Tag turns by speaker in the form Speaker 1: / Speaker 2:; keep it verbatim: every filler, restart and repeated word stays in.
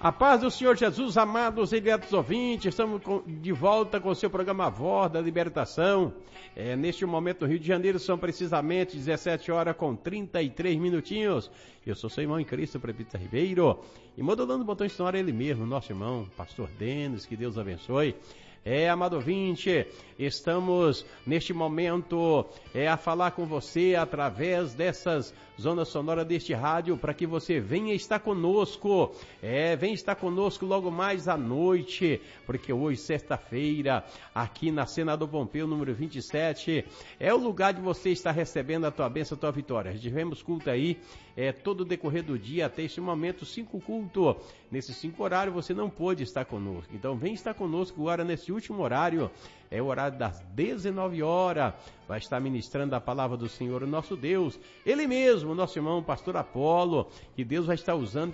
Speaker 1: A paz do Senhor Jesus, amados e diretos ouvintes, estamos de volta com o seu programa Voz da Libertação. É, neste momento no Rio de Janeiro são precisamente dezessete horas com trinta e três minutinhos. Eu sou seu irmão em Cristo, Presbítero Ribeiro, e modulando o botão de sonora ele mesmo, nosso irmão, Pastor Denis, que Deus abençoe. É, amado ouvinte, estamos neste momento é, a falar com você através dessas zonas sonoras deste rádio, para que você venha estar conosco, é, venha estar conosco logo mais à noite, porque hoje, sexta-feira, aqui na Senador Pompeu, número vinte e sete, é o lugar de você estar recebendo a tua bênção, a tua vitória. Tivemos culto aí, é, todo o decorrer do dia, até este momento, cinco cultos. Nesses cinco horários você não pôde estar conosco, então vem estar conosco agora nesse último horário, é o horário das dezenove horas, vai estar ministrando a palavra do Senhor, o nosso Deus, Ele mesmo, nosso irmão, pastor Apolo, que Deus vai estar usando